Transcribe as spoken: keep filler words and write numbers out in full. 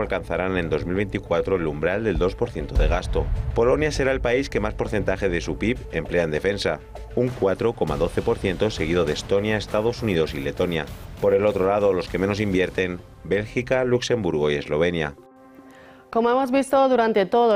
alcanzarán en dos mil veinticuatro el umbral del dos por ciento de gasto. Polonia será el país que más porcentaje de su P I B emplea en defensa, un cuatro coma doce por ciento, seguido de Estonia, Estados Unidos y Letonia. Por el otro lado, los que menos invierten, Bélgica, Luxemburgo y Eslovenia. Como hemos visto durante todo